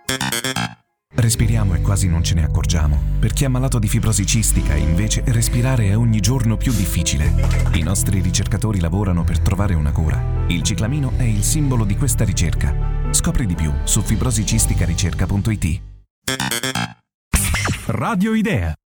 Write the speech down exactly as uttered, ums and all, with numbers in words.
Respiriamo e quasi non ce ne accorgiamo. Per chi è malato di fibrosi cistica, invece, respirare è ogni giorno più difficile. I nostri ricercatori lavorano per trovare una cura. Il ciclamino è il simbolo di questa ricerca. Scopri di più su fibrosicisticaricerca punto it. Radio Idea.